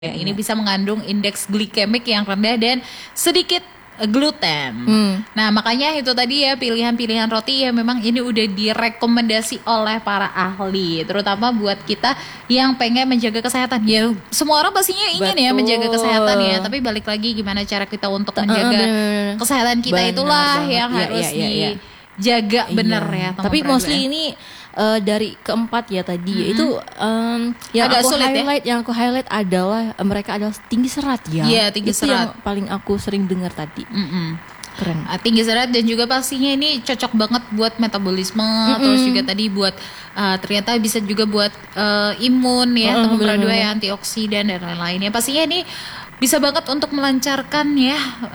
Ya, ini bisa mengandung indeks glikemik yang rendah dan sedikit gluten. Nah, makanya itu tadi ya pilihan-pilihan roti yang memang ini udah direkomendasi oleh para ahli, terutama buat kita yang pengen menjaga kesehatan. Ya, semua orang pastinya ingin ya menjaga kesehatan ya, tapi balik lagi gimana cara kita untuk menjaga kesehatan kita itulah yang harus dijaga bener ya. Tapi mostly ini dari keempat ya tadi itu yang agak aku sulit highlight, yang aku highlight adalah mereka adalah tinggi serat ya. Iya, tinggi itu serat. yang paling aku sering dengar tadi. Keren. Tinggi serat dan juga pastinya ini cocok banget buat metabolisme, terus juga tadi buat ternyata bisa juga buat imun ya, teman dua ya, antioksidan dan lain-lainnya. Pastinya ini bisa banget untuk melancarkan ya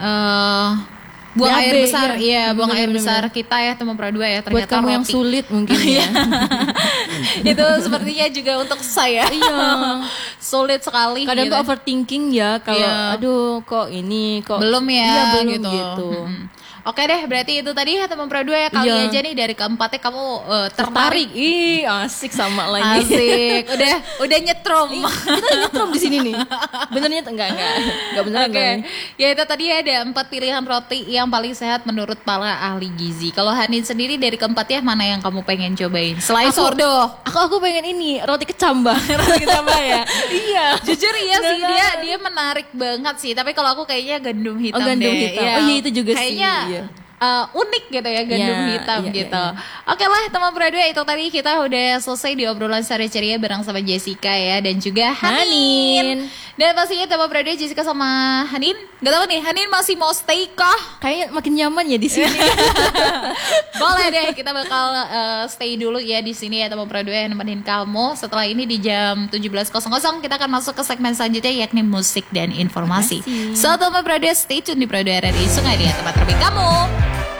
buang air besar, buang air besar kita ya teman dua ya. Ternyata buat kamu yang sulit mungkin ya. Itu sepertinya juga untuk saya. Sulit sekali. Kadang gitu. tuh overthinking ya kalau aduh kok ini kok belum ya, belum gitu. Oke deh, berarti itu tadi ya teman dua ya, kali aja nih dari keempatnya kamu tertarik. Ih, asik sama lagi. Asik. Udah nyetrum. Kita nyetrum di sini nih. Benernya enggak bener. Oke. Ya itu tadi ada 4 pilihan roti yang paling sehat menurut para ahli gizi. Kalau Hanin sendiri dari keempatnya mana yang kamu pengen cobain? Selain sourdough. Aku pengen ini, roti kecambah. Roti kecambah ya. Iya. Jujur iya sih, dia menarik banget sih. Tapi kalau aku kayaknya gandum hitam gandum deh. hitam. Ya, Oh iya itu juga kayaknya sih. Iya. Unik gitu ya gandum hitam gitu. Oke lah teman berdua, itu tadi kita udah selesai di obrolan sore ceria bareng sama Jessica ya, dan juga Hanin. Dan pastinya teman berdua Jessica sama Hanin, nggak tahu nih Hanin masih mau stay kah? Kayaknya makin nyaman ya di sini. Boleh deh, kita bakal stay dulu ya di sini ya teman berdua yang nemenin kamu. Setelah ini di jam 17.00 kita akan masuk ke segmen selanjutnya yakni musik dan informasi. So teman berdua stay tune di Produk RRI Sungai Dia, tempat terbaik kamu.